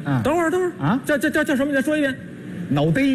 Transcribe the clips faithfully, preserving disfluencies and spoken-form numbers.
啊， 等会儿等会儿啊， 叫叫叫叫什么？你再说一遍。 脑袋。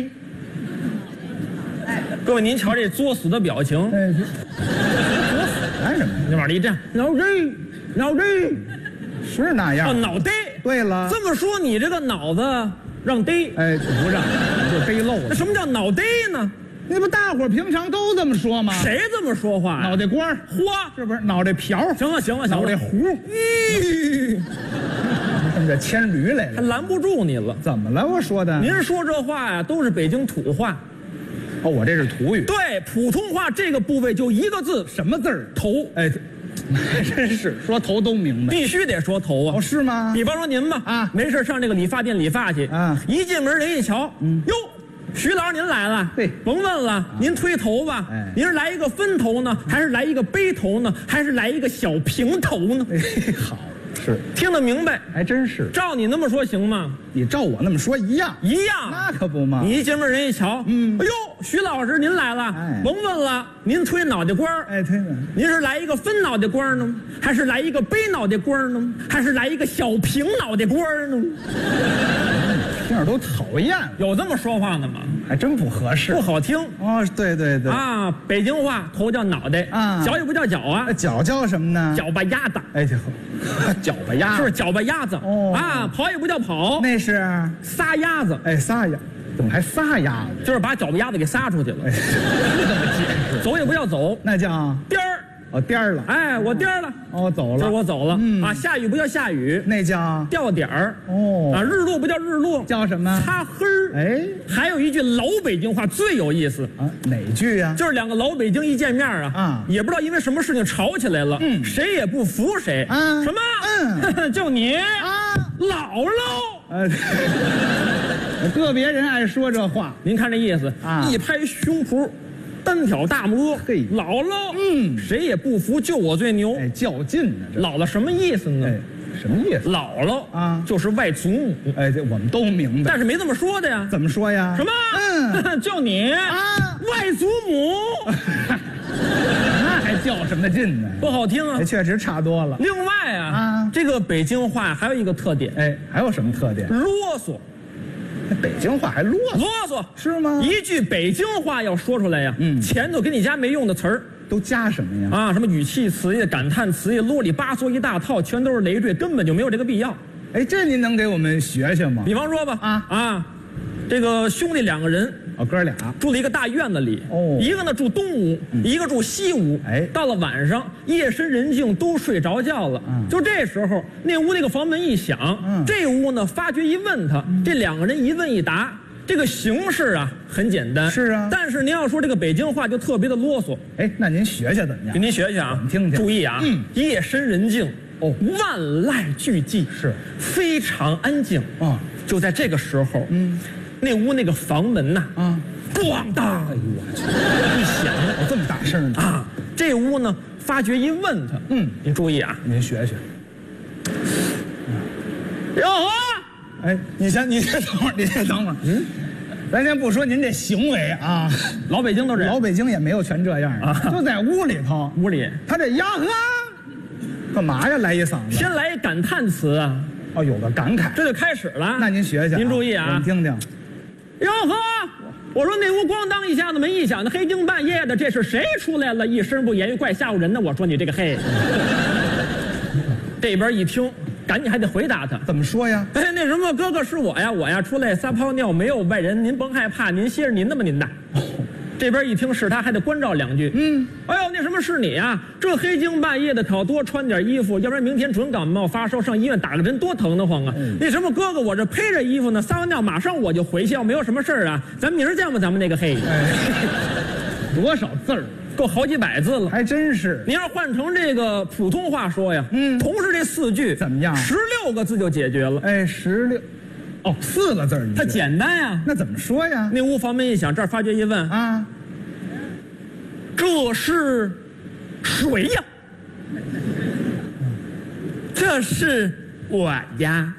各位您瞧这作死的表情， 哎，作死干什么？ 你往这一站，脑袋脑袋是那样。 哦，脑袋。 对了， 这么说你这个脑子让逮， 哎，不让，就逮漏了。 那什么叫脑袋呢？ 那不大伙儿平常都这么说吗？ 谁这么说话呀？ 脑袋瓜儿， 花是不是？脑袋瓢， 行了行了行了， 脑袋糊， 咦， 你这牵驴来了， 还拦不住你了。 怎么了？我说的， 您说这话呀，都是北京土话。 哦，我这是土语。 对，普通话这个部位就一个字， 什么字儿？ 头。 哎，还真是说头都明白。 必须得说头啊。 哦，是吗？ 比方说您吧， 啊， 没事上这个理发店理发去， 啊， 一进门人一瞧，嗯，哟。徐老师您来了， 对， 甭问了，您推头吧， 哎， 您是来一个分头呢，还是来一个背头呢，还是来一个小平头呢？ 哎，好，是听得明白， 还真是。 照你那么说行吗？ 你照我那么说一样， 一样， 那可不嘛。 你一进门人一瞧， 嗯， 哎呦，徐老师您来了， 哎， 甭问了，您推脑袋瓜儿， 哎，推呢。 您是来一个分脑袋瓜儿呢，还是来一个背脑袋瓜儿呢，还是来一个小平脑袋瓜儿呢？ 听着都讨厌， 有这么说话的吗？ 还真不合适， 不好听。 哦，对对对啊，北京话头叫脑袋啊， 脚也不叫脚啊， 脚叫什么呢？ 脚巴丫子。 哎，脚巴丫是不是脚巴丫子？ 哦啊，跑也不叫跑， 那是撒丫子。 哎，撒丫，怎么还撒丫子？ 就是把脚巴丫子给撒出去了。 哎，这么解释？ 走也不叫走， 那叫颠儿。 哦，颠儿了。 哎，我颠儿了。 哦，走了。 这我走了。 嗯啊，下雨不叫下雨， 那叫掉点儿。 哦。 啊，日落不叫日落， 叫什么？ 擦黑儿。 哎， 还有一句老北京话最有意思啊，哪句呀？ 就是两个老北京一见面啊， 啊， 也不知道因为什么事情吵起来了，嗯，谁也不服谁啊。 什么？嗯，就你啊， 姥姥。 呃，个别人爱说这话， 您看这意思啊， 一拍胸脯。单挑大拇哥， 嘿， 姥姥， 嗯， 谁也不服，就我最牛。 哎，较劲呢。 姥姥什么意思呢？ 哎，什么意思？ 姥姥啊， 就是外祖母。 哎，这我们都明白。 但是没这么说的呀。 怎么说呀？ 什么？ 嗯， 就你啊， 外祖母。 那还较什么劲呢？ 不好听啊。 哎，确实差多了。 另外啊， 啊， 这个北京话还有一个特点。 哎，还有什么特点？ 啰嗦。 北京话还啰嗦？ 啰嗦是吗？ 一句北京话要说出来呀，嗯，前头给你加没用的词儿， 都加什么呀？ 啊，什么语气词呀、感叹词呀、啰里吧嗦一大套，全都是累赘，根本就没有这个必要。 哎，这您能给我们学学吗？ 比方说吧，啊啊，这个兄弟两个人， 哦，哥俩住了一个大院子里，哦，一个呢住东屋，嗯、一个住西屋。哎，到了晚上，夜深人静，都睡着觉了。嗯，就这时候，那屋那个房门一响，嗯，这屋呢发觉一问他，嗯、这两个人一问一答。这个形式啊很简单， 是啊， 但是您要说这个北京话就特别的啰嗦。 哎，那您学学怎么样？ 给您学学啊， 我们听听。 注意啊，嗯，夜深人静， 哦， 万籁俱寂， 是非常安静啊。就在这个时候，嗯，那屋那个房门呐，啊，咣当，哎呦我去，一响， 哦，这么大声呢啊！这屋呢，发觉一问他，嗯，您注意啊， 您学学。 哟呵。 哎，你先，你先等会儿，你先等会儿。嗯，咱先不说您这行为啊， 老北京都这样， 老北京也没有全这样啊。就在屋里头， 屋里， 他这呀呵，干嘛呀？来一嗓子， 先来一感叹词啊。 哦，有个感慨， 这就开始了。 那您学学， 您注意啊， 我们听听。 哟呵，我说那屋咣当一下子门一响的，黑更半夜的，这是谁出来了？一声不言语，怪吓唬人的。我说你这个嘿，这边一听。赶紧还得回答他， 怎么说呀？ 哎，那什么，哥哥是我呀，我呀出来撒泡尿，没有外人，您甭害怕，您歇着您的吧，您的。哦、这边一听是他，还得关照两句。嗯，哎呦，那什么是你呀？这黑更半夜的，可要多穿点衣服，要不然明天准感冒发烧，上医院打个针多疼得慌啊！嗯、那什么，哥哥，我这披着衣服呢，撒完尿马上我就回去，要没有什么事儿啊，咱们明儿见吧，咱们那个嘿。哎， 多少字儿？ 够好几百字了， 还真是。 你要换成这个普通话说呀，嗯，同是这四句， 怎么样？ 十六个字就解决了。 哎，十六，哦，四个字儿， 它简单呀。 那怎么说呀？ 那屋房门一响，这儿发觉一问啊，这是谁呀？这是我呀。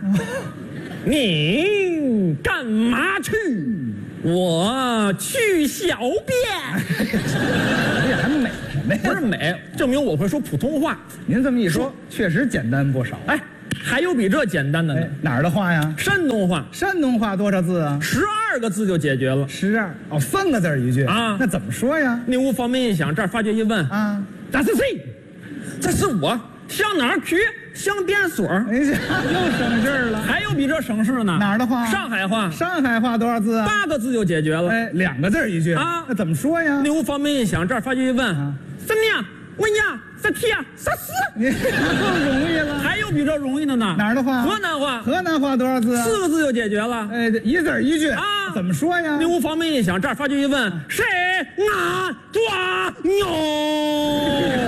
你干嘛去？我去小便。 这还美什么呀？ 不是美，证明我会说普通话。 您这么一说，确实简单不少。 哎， 还有比这简单的呢哎，，哪儿的话呀？ 山东话山东话多少字啊？ 十二个字就解决了。 十二哦，三个字儿一句啊那怎么说呀？ 你屋房门一响，这儿发觉一问， 啊， 这是谁？这是我，上哪儿去？上电所。 哎呀，又省劲儿了。 还有比这省事呢？ 哪儿的话？ 上海话， 上海话多少字啊？ 八个字就解决了。 哎，两个字儿一句啊那怎么说呀？ 你屋房门一响，这儿发觉一问， 啊什么呀？问呀？啥题呀？啥事？ 你更容易了。 还有比这容易的呢？ 哪儿的话？ 河南话， 河南话多少字啊？ 四个字就解决了。 哎，一字儿一句啊怎么说呀？ 你屋房门一响，这儿发觉一问，谁俺抓牛？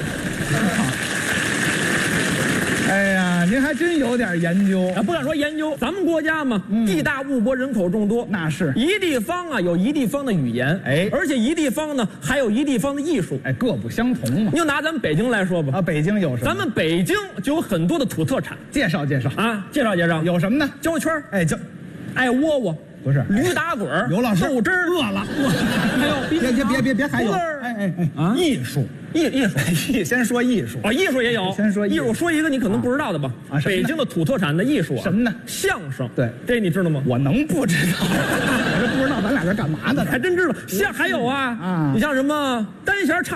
哎呀，您还真有点研究。 啊，不敢说研究，咱们国家嘛，地大物博，人口众多， 那是一地方啊有一地方的语言， 哎而且一地方呢还有一地方的艺术。 哎，各不相同嘛。 你就拿咱们北京来说吧， 啊，北京有什么？ 咱们北京就有很多的土特产介绍介绍。 啊，介绍介绍， 有什么呢？ 焦圈儿、 哎，就爱窝窝， 不是驴打滚儿、 刘老师豆汁儿， 饿了， 还有别别别别别还有， 胡子儿哎哎哎啊艺术， 艺艺术。 艺先说艺术。 哦，艺术也有。 先说艺术艺术，说一个你可能不知道的吧？ 啊什么呢北京的土特产的艺术啊， 什么呢相声。 对这你知道吗？ 我能不知道？我这不知道咱俩这干嘛呢？ 还真知道。像还有啊， 啊你像什么单弦唱。